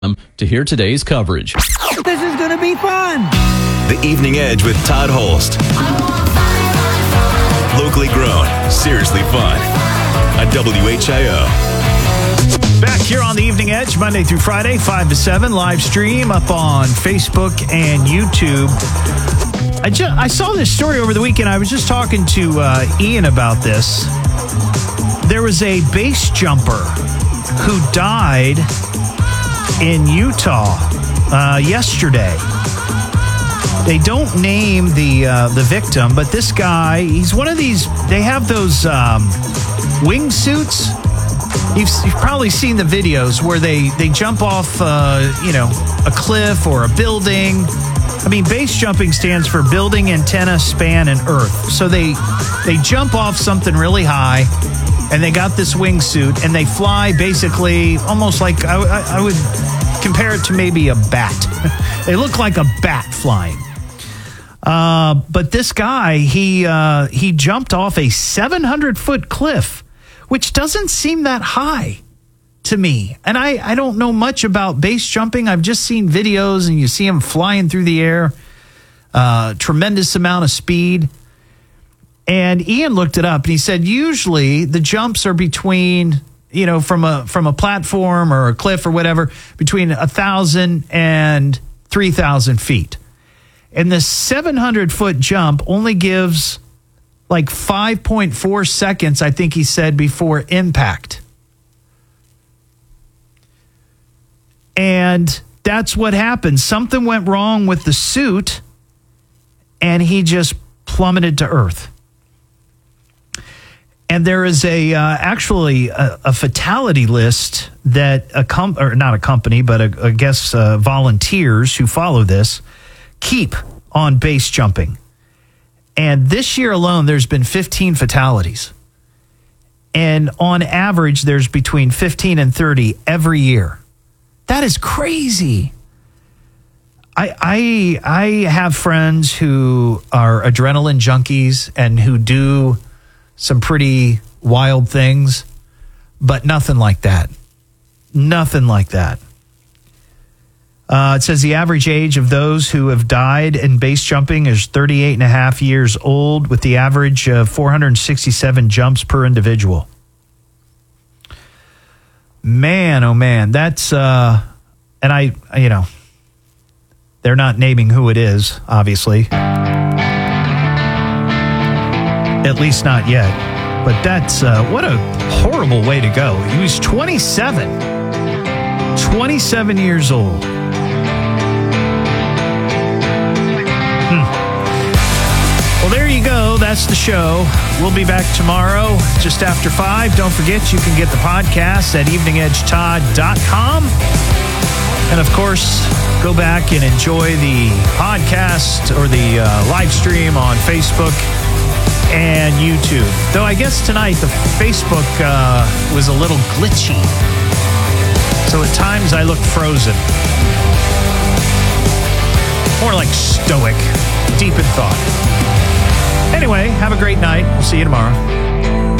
to hear today's coverage. This is going to be fun. The Evening Edge with Todd Holst. Locally grown, seriously fun. On WHIO. Back here on the Evening Edge, Monday through Friday, 5 to 7, live stream up on Facebook and YouTube. I saw this story over the weekend. I was just talking to Ian about this. There was a base jumper who died in Utah yesterday. They don't name the victim, but this guy, he's one of these, they have those wingsuits. You've probably seen the videos where they jump off, a cliff or a building. I mean, base jumping stands for building, antenna, span, and earth. So they jump off something really high, and they got this wingsuit, and they fly basically almost like, I would compare it to maybe a bat. They look like a bat flying. But this guy, he jumped off a 700-foot cliff, which doesn't seem that high to me. And I don't know much about base jumping. I've just seen videos, and you see him flying through the air, tremendous amount of speed. And Ian looked it up, and he said usually the jumps are between, from a platform or a cliff or whatever, between 1,000 and 3,000 feet. And the 700-foot jump only gives like 5.4 seconds, I think he said, before impact. And that's what happened. Something went wrong with the suit, and he just plummeted to earth. And there is actually a fatality list that not a company, but I guess volunteers who follow this keep on base jumping. And this year alone, there's been 15 fatalities. And on average, there's between 15 and 30 every year. That is crazy. I have friends who are adrenaline junkies and who do some pretty wild things, but nothing like that. Nothing like that. It says the average age of those who have died in base jumping is 38 and a half years old, with the average of 467 jumps per individual. Man, oh man, that's, and they're not naming who it is, obviously. At least not yet. But that's, what a horrible way to go. He was 27 years old. Well, there you go. That's the show. We'll be back tomorrow just after 5. Don't forget, you can get the podcast at eveningedgetodd.com. And, of course, go back and enjoy the podcast or the live stream on Facebook and YouTube. Though I guess tonight the Facebook was a little glitchy. So at times I looked frozen. More like stoic, deep in thought. Anyway, have a great night. We'll see you tomorrow.